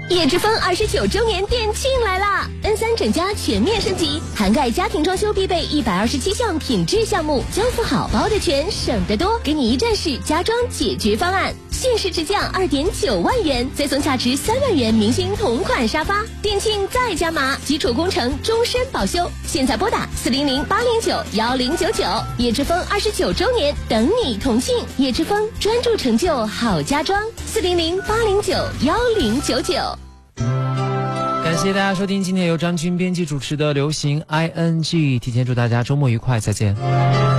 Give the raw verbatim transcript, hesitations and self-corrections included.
叶之峰二十九周年店庆来啦 ！N 三整家全面升级，涵盖家庭装修必备一百二十七项品质项目，交付好包的全，省得多，给你一站式家装解决方案，限时直降二点九万元，再送价值三万元明星同款沙发。店庆再加码，基础工程终身保修。现在拨打四零零八零九幺零九九，叶之峰二十九周年等你同庆。叶之峰专注成就好家装，四零零八零九幺零九九。 感谢大家收听今天由张军编辑主持的流行 I N G， 提前祝大家周末愉快，再见。